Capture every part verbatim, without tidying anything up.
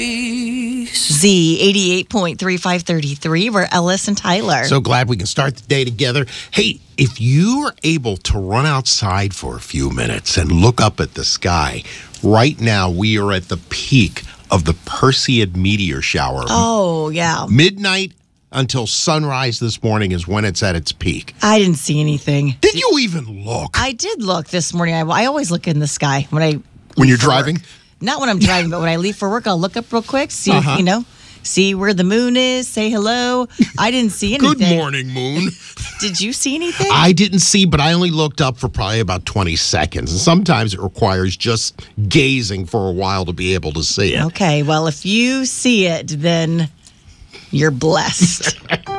Z eighty-eight point three, five thirty-three. We're Ellis and Tyler. So glad we can start the day together. Hey, if you are able to run outside for a few minutes and look up at the sky, right now we are at the peak of the Perseid meteor shower. Oh, yeah. Midnight until sunrise this morning is when it's at its peak. I didn't see anything. Did you even look? I did look this morning. I, I always look in the sky when I When you're driving? Work. Not when I'm driving, but when I leave for work, I'll look up real quick, see, Uh-huh. you know, see where the moon is, say hello. I didn't see anything. Good morning, moon. Did you see anything? I didn't see, but I only looked up for probably about twenty seconds. And sometimes it requires just gazing for a while to be able to see it. Okay, well, if you see it, then you're blessed.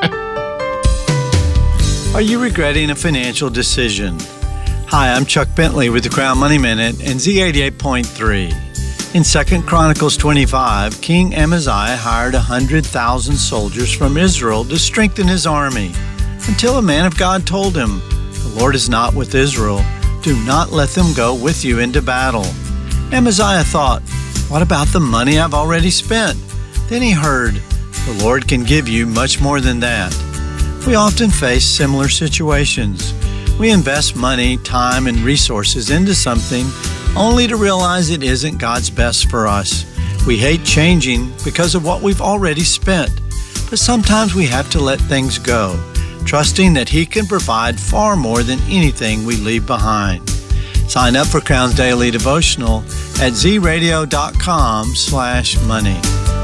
Are you regretting a financial decision? Hi, I'm Chuck Bentley with the Crown Money Minute and Z eighty-eight point three. In Second Chronicles twenty-five, King Amaziah hired one hundred thousand soldiers from Israel to strengthen his army, until a man of God told him, "The Lord is not with Israel. Do not let them go with you into battle." Amaziah thought, "What about the money I've already spent?" Then he heard, "The Lord can give you much more than that." We often face similar situations. We invest money, time, and resources into something only to realize it isn't God's best for us. We hate changing because of what we've already spent. But sometimes we have to let things go, trusting that He can provide far more than anything we leave behind. Sign up for Crown's Daily Devotional at zradio.com slash money.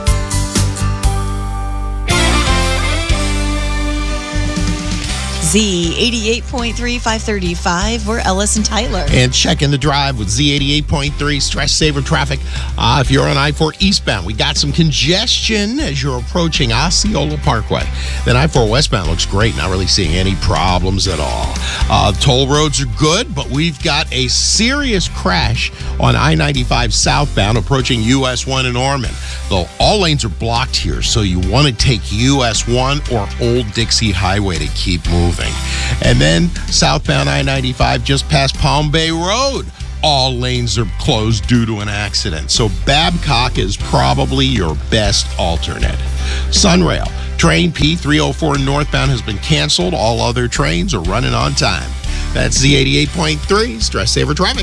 Z eighty-eight point three, five thirty-five. We're Ellis and Tyler. And check in the drive with Z eighty-eight point three stress saver traffic. Uh, if you're on I four eastbound, we got some congestion as you're approaching Osceola Parkway. Then I four westbound looks great. Not really seeing any problems at all. Uh, toll roads are good, but we've got a serious crash on I ninety-five southbound approaching U S one in Ormond. Though all lanes are blocked here, so you want to take U S one or Old Dixie Highway to keep moving. And then southbound I ninety-five just past Palm Bay Road. All lanes are closed due to an accident. So Babcock is probably your best alternate. Sunrail, train P three oh four northbound has been canceled. All other trains are running on time. That's Z eighty-eight point three, Stress Saver Traffic.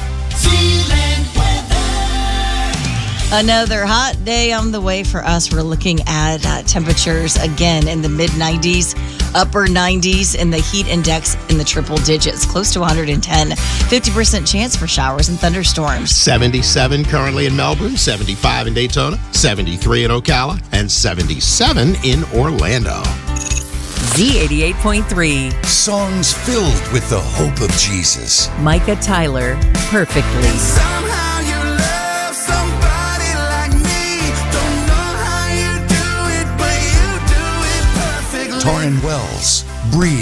Another hot day on the way for us. We're looking at uh, temperatures again in the mid nineties, upper nineties, and the heat index in the triple digits, close to one hundred ten. fifty percent chance for showers and thunderstorms. seventy-seven currently in Melbourne, seventy-five in Daytona, seventy-three in Ocala, and seventy-seven in Orlando. Z eighty-eight point three. Songs filled with the hope of Jesus. Micah Tyler, Perfectly. Somehow you love somebody like me. Don't know how you do it, but you do it perfectly. Torrin Wells, Breathe.